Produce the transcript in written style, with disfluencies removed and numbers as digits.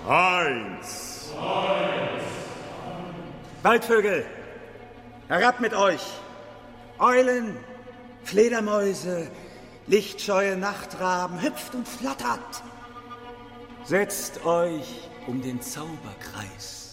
1. Waldvögel, herab mit euch! Eulen, Fledermäuse, lichtscheue Nachtraben, hüpft und flattert! Setzt euch um den Zauberkreis.